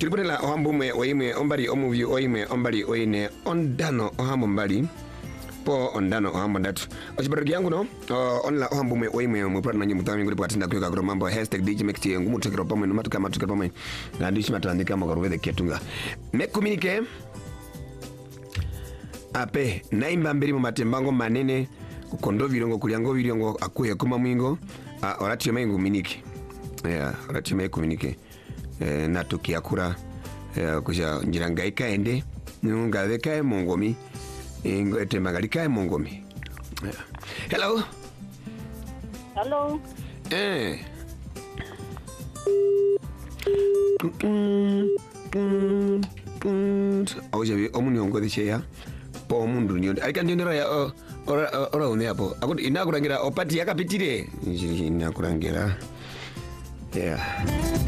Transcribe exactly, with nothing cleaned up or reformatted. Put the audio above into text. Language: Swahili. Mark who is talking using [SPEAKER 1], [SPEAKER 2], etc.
[SPEAKER 1] Tulipotela ohambume oime ombali omuvi oime ombali oine ondano ohambo mbali po ondano ohambo ndatu. Ochibariki yangu no onla ohambume oime muprat na nyimu tamingu lipo atinda kuyoka kuro mambo hashtag D J Mixti ngumu tukiro pome numatuka matuka pome na ndishi matandika mwakaruvede ketunga mekuminike ape naimba mbiri mumatembango manene kukondo virongo kuliango virongo akuye kuma mwingo uh, orati mengu miniki yeah, orati mengu miniki uh, natuki akura uh, kusha njiranga ikaende nunga vekae mongomi ingo etembangalikae mongomi yeah. Hello
[SPEAKER 2] Hello
[SPEAKER 1] eh mm mm mm oje omuni ongo cheya po mundu ni alika ndindira ya ora ora une hapo akuti inakurangira opati yakapitire inakurangira yeah.